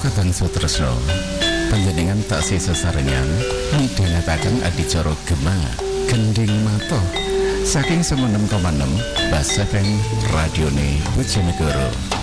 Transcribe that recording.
Kakang Sutresno, panjenengan taksih sesarengan midhangetaken adicara Gema Gending Mata saking 96,6 Bas FM Radione Bojonegoro.